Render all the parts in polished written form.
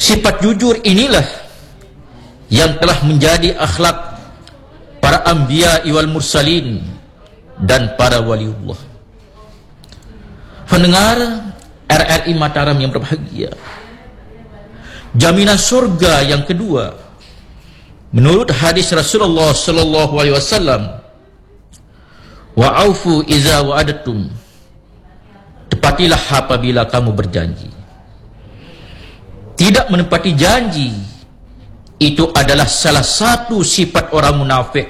Sifat jujur inilah yang telah menjadi akhlak para anbiya wal mursalin dan para waliullah. Pendengar RRI Mataram yang berbahagia, jaminan surga yang kedua menurut hadis Rasulullah sallallahu alaihi wasallam, wa'aufu iza wa'adatum, tepatilah apabila kamu berjanji. Tidak menepati janji itu adalah salah satu sifat orang munafik.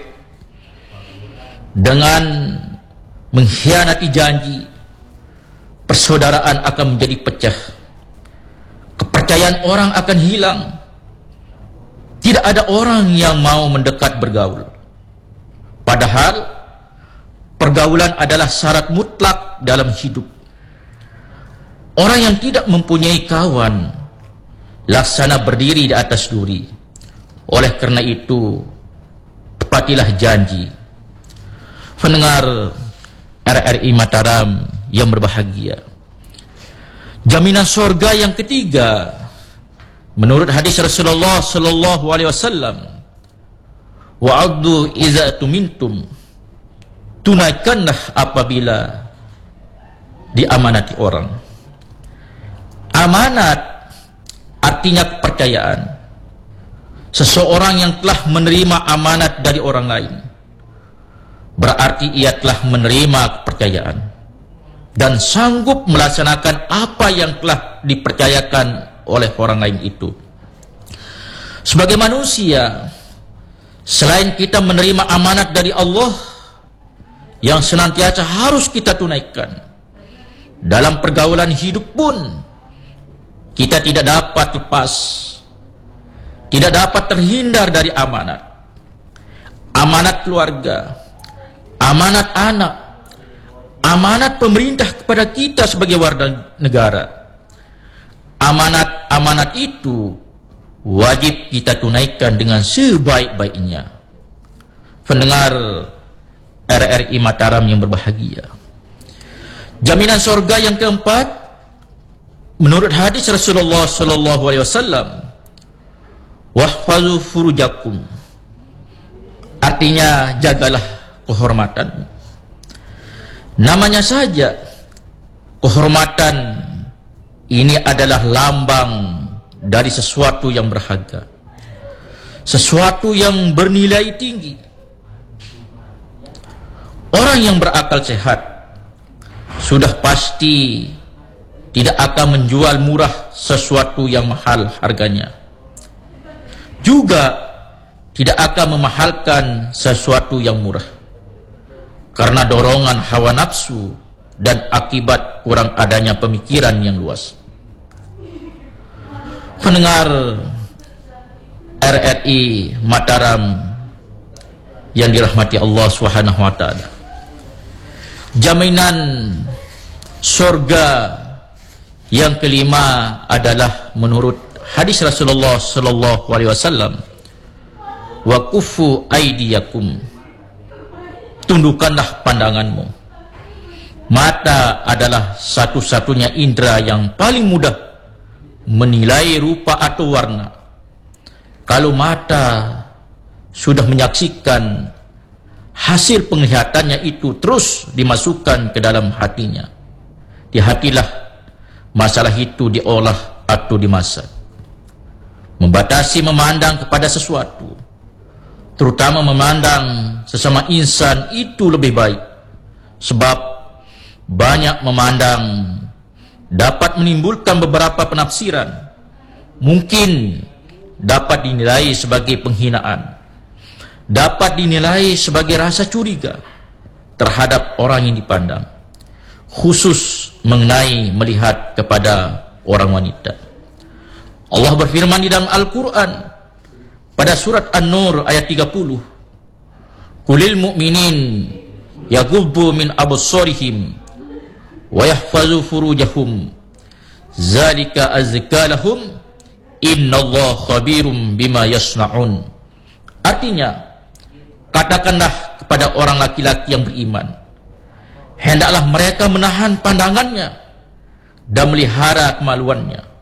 Dengan mengkhianati janji, persaudaraan akan menjadi pecah, kepercayaan orang akan hilang, tidak ada orang yang mau mendekat bergaul. Padahal pergaulan adalah syarat mutlak dalam hidup. Orang yang tidak mempunyai kawan laksana berdiri di atas duri. Oleh karena itu, tepatilah janji. Pendengar RRI Mataram yang berbahagia, jaminan surga yang ketiga menurut hadis Rasulullah sallallahu alaihi wasallam, wa'addu iza tumintum, tunaikanlah apabila diamanati orang. Amanat artinya kepercayaan. Seseorang yang telah menerima amanat dari orang lain, berarti ia telah menerima kepercayaan dan sanggup melaksanakan apa yang telah dipercayakan oleh orang lain itu. Sebagai manusia, selain kita menerima amanat dari Allah yang senantiasa harus kita tunaikan, dalam pergaulan hidup pun kita tidak dapat lepas, tidak dapat terhindar dari amanat. Amanat keluarga, amanat anak, amanat pemerintah kepada kita sebagai warga negara. Amanat-amanat itu wajib kita tunaikan dengan sebaik-baiknya. Pendengar RRI Mataram yang berbahagia, jaminan surga yang keempat menurut hadis Rasulullah sallallahu alaihi wasallam, wahfazu furujakum, artinya jagalah kehormatan. Namanya saja kehormatan ini adalah lambang dari sesuatu yang berharga, sesuatu yang bernilai tinggi. Orang yang berakal sehat sudah pasti tidak akan menjual murah sesuatu yang mahal harganya, juga tidak akan memahalkan sesuatu yang murah karena dorongan hawa nafsu dan akibat kurang adanya pemikiran yang luas. Pendengar RRI Mataram yang dirahmati Allah Subhanahu wa taala, jaminan surga yang kelima adalah menurut hadis Rasulullah sallallahu alaihi wasallam, wa kufu aidiyakum, tundukkanlah pandanganmu. Mata adalah satu-satunya indera yang paling mudah menilai rupa atau warna. Kalau mata sudah menyaksikan, hasil penglihatannya itu terus dimasukkan ke dalam hatinya. Di hatilah masalah itu diolah atau dimasak. Membatasi memandang kepada sesuatu, terutama memandang sesama insan, itu lebih baik, sebab banyak memandang dapat menimbulkan beberapa penafsiran, mungkin dapat dinilai sebagai penghinaan, dapat dinilai sebagai rasa curiga terhadap orang yang dipandang, khusus mengenai melihat kepada orang wanita. Allah berfirman di dalam Al-Quran pada surat An-Nur ayat 30, Qulil mu'minin yaghuddu min absarihim wa yahfazu furujahum zalika azka lahum innallaha khabirum bima yasnaun. Artinya, katakanlah kepada orang laki-laki yang beriman, hendaklah mereka menahan pandangannya dan melihara kemaluannya.